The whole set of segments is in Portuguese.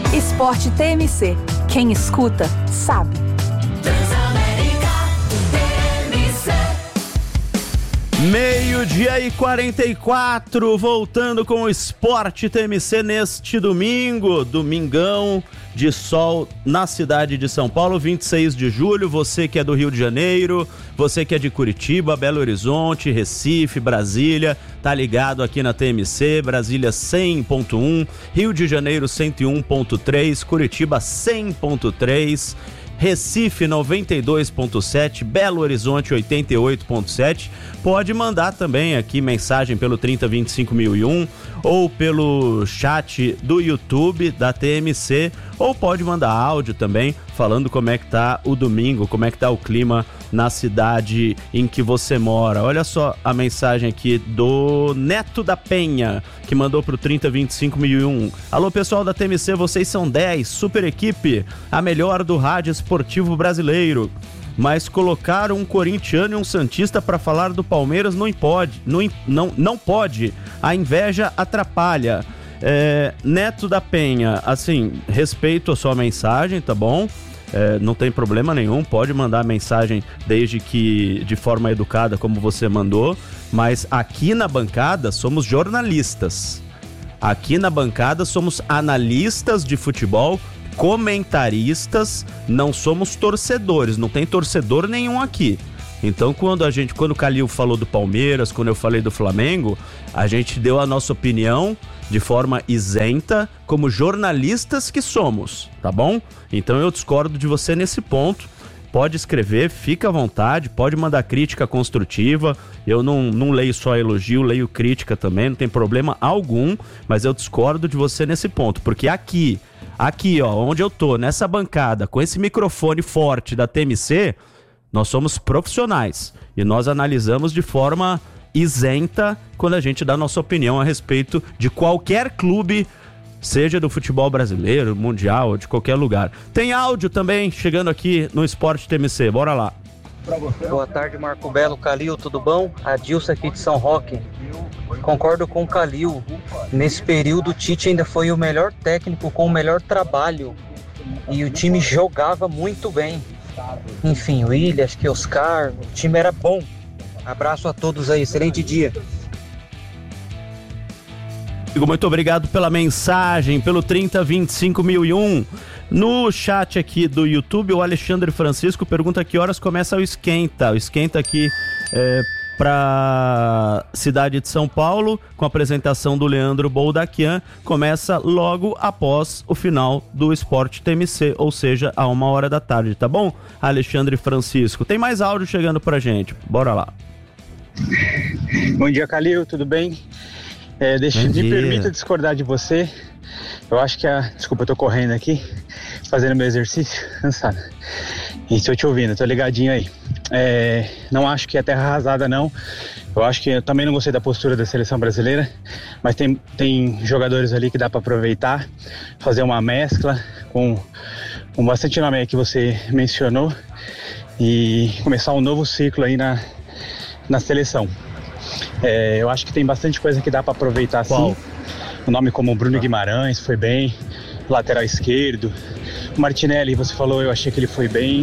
Esporte TMC. Quem escuta, sabe. Meio-dia e 44, voltando com o Esporte TMC neste domingo, domingão de sol na cidade de São Paulo, 26 de julho. Você que é do Rio de Janeiro, você que é de Curitiba, Belo Horizonte, Recife, Brasília, tá ligado aqui na TMC, Brasília 100.1, Rio de Janeiro 101.3, Curitiba 100.3, Recife 92.7, Belo Horizonte 88.7. Pode mandar também aqui mensagem pelo 3025.001 ou pelo chat do YouTube da TMC, ou pode mandar áudio também falando como é que tá o domingo, como é que tá o clima na cidade em que você mora. Olha só a mensagem aqui do Neto da Penha, que mandou pro 3025.001. Alô, pessoal da TMC, vocês são 10, super equipe, a melhor do rádio esportivo brasileiro. Mas colocar um corintiano e um santista para falar do Palmeiras não pode. A inveja atrapalha. Neto da Penha, assim, respeito a sua mensagem, tá bom? Não tem problema nenhum, pode mandar mensagem desde que de forma educada, como você mandou, mas aqui na bancada somos jornalistas. Aqui na bancada somos analistas de futebol, comentaristas, não somos torcedores, não tem torcedor nenhum aqui. Então quando o Calil falou do Palmeiras, quando eu falei do Flamengo, a gente deu a nossa opinião de forma isenta, como jornalistas que somos, tá bom? Então eu discordo de você nesse ponto. Pode escrever, fica à vontade, pode mandar crítica construtiva. Eu não leio só elogio, leio crítica também, não tem problema algum, mas eu discordo de você nesse ponto, porque aqui, ó, onde eu tô, nessa bancada, com esse microfone forte da TMC, nós somos profissionais e nós analisamos de forma isenta quando a gente dá nossa opinião a respeito de qualquer clube, seja do futebol brasileiro, mundial ou de qualquer lugar. Tem áudio também chegando aqui no Esporte TMC, bora lá. Boa tarde, Marco Belo, Calil, tudo bom? Adilson aqui de São Roque. Concordo com o Calil. Nesse período o Tite ainda foi o melhor técnico com o melhor trabalho e o time jogava muito bem. Enfim, o Willian, acho que Oscar, o time era bom. Abraço a todos aí, excelente dia. Muito obrigado pela mensagem, pelo 3025.001. No chat aqui do YouTube, o Alexandre Francisco pergunta que horas começa o esquenta. O esquenta aqui para cidade de São Paulo, com a apresentação do Leandro Boldaquian, começa logo após o final do Esporte TMC, ou seja, a 1h da tarde, tá bom? Alexandre Francisco. Tem mais áudio chegando pra gente, bora lá. Bom dia, Calil, tudo bem? Me permita discordar de você. Eu acho que desculpa, eu tô correndo aqui, fazendo meu exercício, cansado. E estou te ouvindo, tô ligadinho aí. Não acho que é terra arrasada, não. Eu acho que eu também não gostei da postura da seleção brasileira, mas tem jogadores ali que dá para aproveitar, fazer uma mescla com bastante nome aí que você mencionou e começar um novo ciclo aí na seleção. Eu acho que tem bastante coisa que dá para aproveitar. Sim. Um nome como Bruno Guimarães foi bem, lateral esquerdo. O Martinelli, você falou, eu achei que ele foi bem.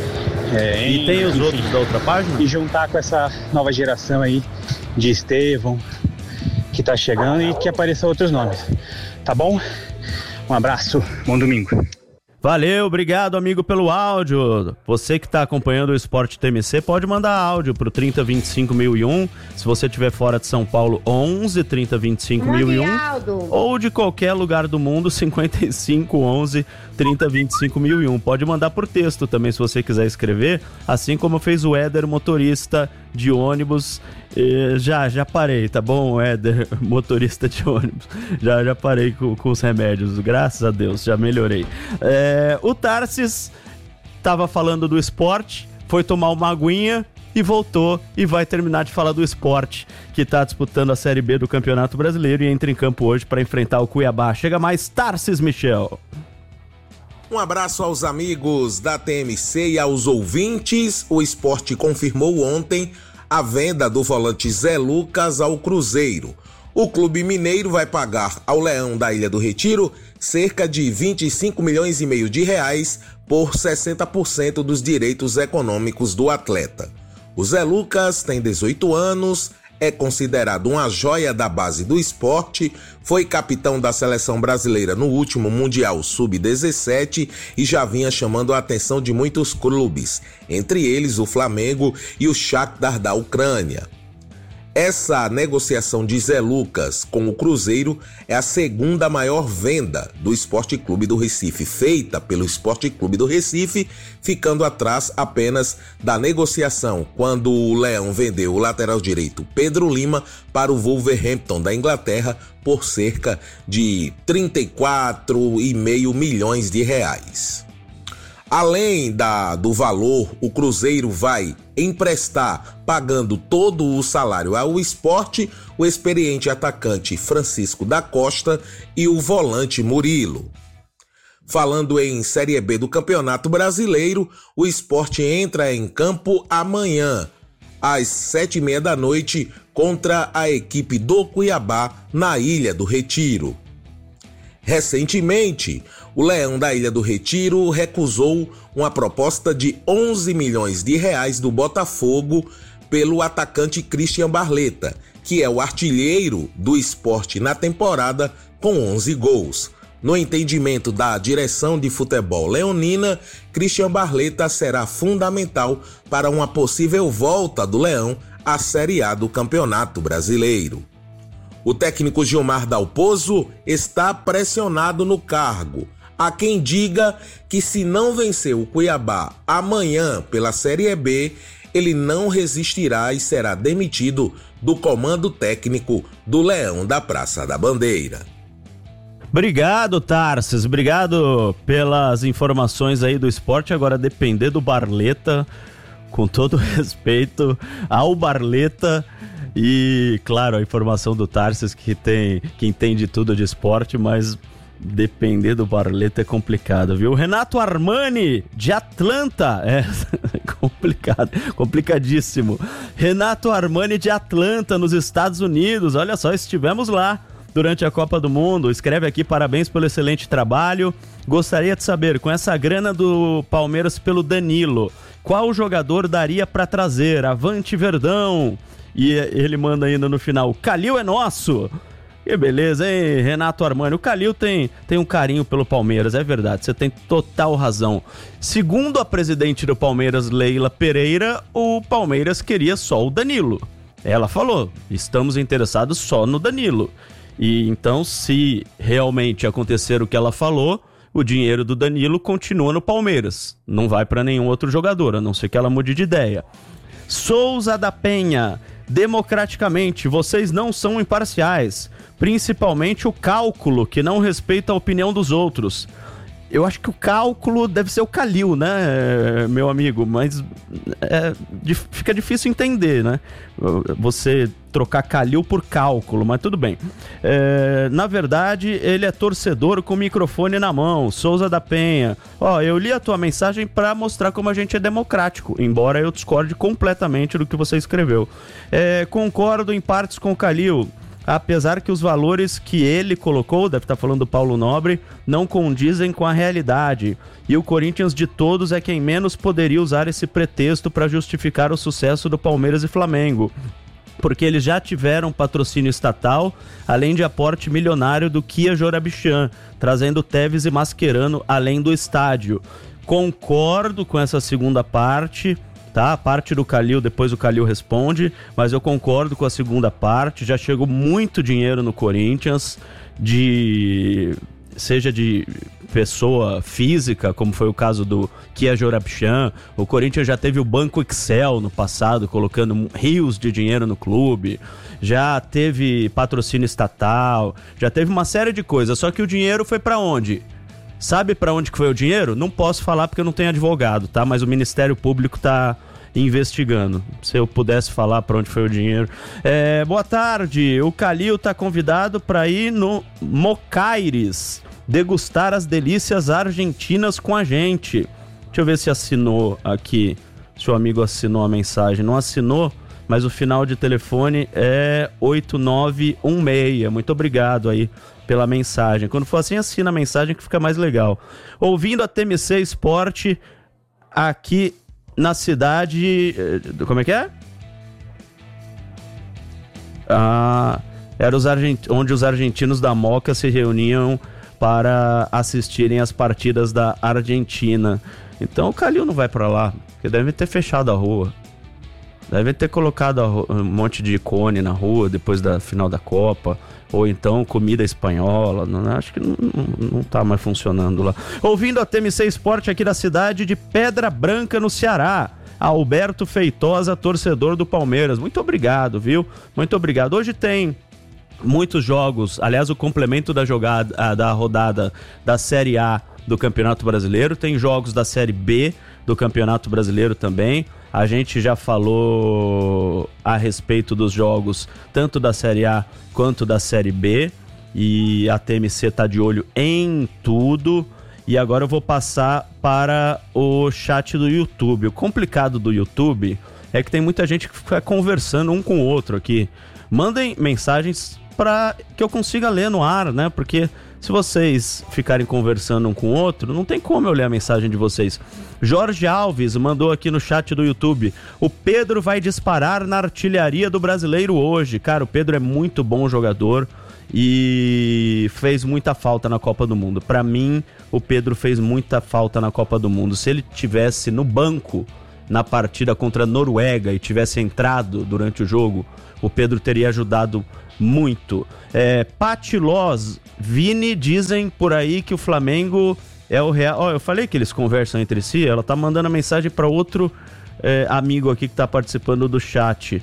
E tem os outros da outra página? E juntar com essa nova geração aí de Estevão, que tá chegando, e que apareçam outros nomes. Tá bom? Um abraço, bom domingo. Valeu, obrigado, amigo, pelo áudio. Você que está acompanhando o Esporte TMC pode mandar áudio pro 3025.001. Se você estiver fora de São Paulo, 11 3025.001. Ou de qualquer lugar do mundo, 55 11 3025.001. Pode mandar por texto também, se você quiser escrever, assim como fez o Éder, motorista de ônibus. Já parei, tá bom, Éder, motorista de ônibus. Já parei com os remédios, graças a Deus, já melhorei. O Tarsis tava falando do esporte, foi tomar uma aguinha e voltou e vai terminar de falar do esporte, que tá disputando a Série B do Campeonato Brasileiro e entra em campo hoje para enfrentar o Cuiabá. Chega mais, Tarsis Michel. Um abraço aos amigos da TMC e aos ouvintes. O esporte confirmou ontem a venda do volante Zé Lucas ao Cruzeiro. O clube mineiro vai pagar ao Leão da Ilha do Retiro cerca de 25 milhões e meio de reais por 60% dos direitos econômicos do atleta. O Zé Lucas tem 18 anos, é considerado uma joia da base do esporte, foi capitão da seleção brasileira no último Mundial Sub-17 e já vinha chamando a atenção de muitos clubes, entre eles o Flamengo e o Shakhtar da Ucrânia. Essa negociação de Zé Lucas com o Cruzeiro é a segunda maior venda do Sport Clube do Recife, feita pelo Sport Clube do Recife, ficando atrás apenas da negociação quando o Leão vendeu o lateral direito Pedro Lima para o Wolverhampton da Inglaterra por cerca de 34,5 milhões de reais. Além do valor, o Cruzeiro vai emprestar, pagando todo o salário ao Sport, o experiente atacante Francisco da Costa e o volante Murilo. Falando em Série B do Campeonato Brasileiro, o Sport entra em campo amanhã, às 7h30 da noite, contra a equipe do Cuiabá, na Ilha do Retiro. Recentemente, o Leão da Ilha do Retiro recusou uma proposta de 11 milhões de reais do Botafogo pelo atacante Christian Barleta, que é o artilheiro do Sport na temporada com 11 gols. No entendimento da direção de futebol leonina, Christian Barleta será fundamental para uma possível volta do Leão à Série A do Campeonato Brasileiro. O técnico Gilmar Dalpozo está pressionado no cargo. Há quem diga que se não vencer o Cuiabá amanhã pela Série B, ele não resistirá e será demitido do comando técnico do Leão da Praça da Bandeira. Obrigado, Tarsis. Obrigado pelas informações aí do esporte. Agora, depender do Barleta, com todo respeito ao Barleta... E, claro, a informação do Tarsis que entende tudo de esporte, mas depender do Barleta é complicado, viu? Renato Armani, de Atlanta, complicado, complicadíssimo. Renato Armani, de Atlanta, nos Estados Unidos, olha só, estivemos lá durante a Copa do Mundo. Escreve aqui, parabéns pelo excelente trabalho. Gostaria de saber, com essa grana do Palmeiras pelo Danilo, qual jogador daria para trazer? Avante Verdão! E ele manda ainda no final, Calil é nosso! Que beleza, hein, Renato Armani? O Calil tem um carinho pelo Palmeiras, é verdade, você tem total razão. Segundo a presidente do Palmeiras, Leila Pereira, o Palmeiras queria só o Danilo. Ela falou, estamos interessados só no Danilo. E então, se realmente acontecer o que ela falou, o dinheiro do Danilo continua no Palmeiras. Não vai para nenhum outro jogador, a não ser que ela mude de ideia. Souza da Penha, democraticamente, vocês não são imparciais, principalmente o cálculo, que não respeita a opinião dos outros. Eu acho que o cálculo deve ser o Calil, né, meu amigo? Mas fica difícil entender, né? Você trocar Calil por cálculo, mas tudo bem. Na verdade, ele é torcedor com o microfone na mão. Souza da Penha. Eu li a tua mensagem para mostrar como a gente é democrático, embora eu discorde completamente do que você escreveu. Concordo em partes com o Calil, apesar que os valores que ele colocou, deve estar falando do Paulo Nobre, não condizem com a realidade. E o Corinthians de todos é quem menos poderia usar esse pretexto para justificar o sucesso do Palmeiras e Flamengo, porque eles já tiveram patrocínio estatal, além de aporte milionário do Kia Jorabichã, trazendo Tevez e Mascherano além do estádio. Concordo com essa segunda parte, tá? A parte do Calil, depois o Calil responde, mas eu concordo com a segunda parte. Já chegou muito dinheiro no Corinthians, seja de pessoa física, como foi o caso do Kia Jorabichã. O Corinthians já teve o Banco Excel no passado, colocando rios de dinheiro no clube, já teve patrocínio estatal, já teve uma série de coisas, só que o dinheiro foi pra onde? Sabe pra onde que foi o dinheiro? Não posso falar porque eu não tenho advogado, tá? Mas o Ministério Público tá investigando. Se eu pudesse falar pra onde foi o dinheiro. Boa tarde, o Calil tá convidado pra ir no Mocaires degustar as delícias argentinas com a gente. Deixa eu ver se assinou aqui, se o amigo assinou a mensagem. Não assinou, mas o final de telefone é 8916. Muito obrigado aí pela mensagem. Quando for assim, assina a mensagem que fica mais legal. Ouvindo a TMC Esporte aqui na cidade... Como é que é? Era onde os argentinos da Moca se reuniam para assistirem as partidas da Argentina. Então o Calil não vai para lá, porque deve ter fechado a rua. Deve ter colocado um monte de cone na rua depois da final da Copa. Ou então comida espanhola. Acho que não tá mais funcionando lá. Ouvindo a TMC Esporte aqui da cidade de Pedra Branca, no Ceará. Alberto Feitosa, torcedor do Palmeiras. Muito obrigado, viu? Muito obrigado. Hoje tem muitos jogos. Aliás, o complemento da rodada da Série A do Campeonato Brasileiro. Tem jogos da Série B do Campeonato Brasileiro também. A gente já falou a respeito dos jogos tanto da Série A quanto da Série B. E a TMC tá de olho em tudo. E agora eu vou passar para o chat do YouTube. O complicado do YouTube é que tem muita gente que fica conversando um com o outro aqui. Mandem mensagens para que eu consiga ler no ar, né? Porque se vocês ficarem conversando um com o outro, não tem como eu ler a mensagem de vocês. Jorge Alves mandou aqui no chat do YouTube: o Pedro vai disparar na artilharia do Brasileiro hoje. Cara, o Pedro é muito bom jogador e fez muita falta na Copa do Mundo. Pra mim, o Pedro fez muita falta na Copa do Mundo. Se ele tivesse no banco na partida contra a Noruega e tivesse entrado durante o jogo, o Pedro teria ajudado muito. Pati Loz, Vini, dizem por aí que o Flamengo é o real... eu falei que eles conversam entre si. Ela tá mandando a mensagem para outro amigo aqui que tá participando do chat.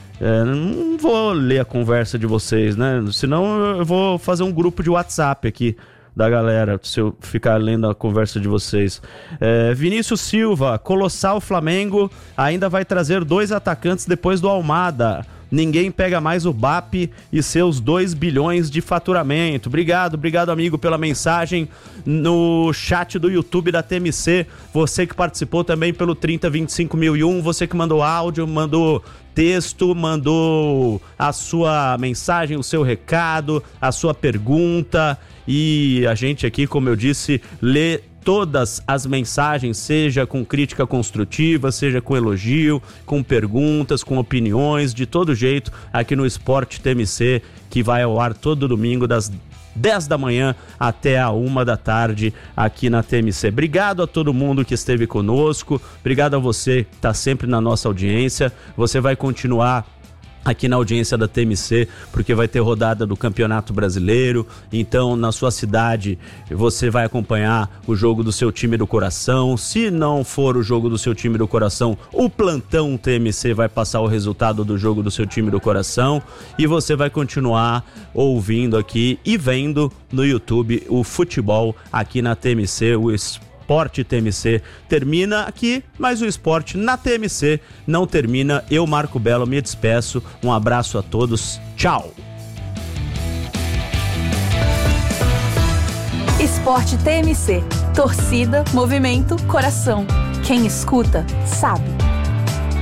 Não vou ler a conversa de vocês, né? Senão eu vou fazer um grupo de WhatsApp aqui da galera, se eu ficar lendo a conversa de vocês. Vinícius Silva, colossal Flamengo, ainda vai trazer 2 atacantes depois do Almada. Ninguém pega mais o BAP e seus 2 bilhões de faturamento. Obrigado amigo pela mensagem no chat do YouTube da TMC. Você que participou também pelo 3025.001, você que mandou áudio, mandou texto, mandou a sua mensagem, o seu recado, a sua pergunta. E a gente aqui, como eu disse, lê todas as mensagens, seja com crítica construtiva, seja com elogio, com perguntas, com opiniões, de todo jeito, aqui no Esporte TMC, que vai ao ar todo domingo das 10 da manhã até a 1 da tarde aqui na TMC. Obrigado a todo mundo que esteve conosco, obrigado a você que está sempre na nossa audiência. Você vai continuar aqui na audiência da TMC, porque vai ter rodada do Campeonato Brasileiro. Então, na sua cidade, você vai acompanhar o jogo do seu time do coração. Se não for o jogo do seu time do coração, o plantão TMC vai passar o resultado do jogo do seu time do coração. E você vai continuar ouvindo aqui e vendo no YouTube o futebol aqui na TMC, o Esporte TMC termina aqui, mas o esporte na TMC não termina. Eu, Marco Belo, me despeço. Um abraço a todos. Tchau. Esporte TMC. Torcida, movimento, coração. Quem escuta, sabe.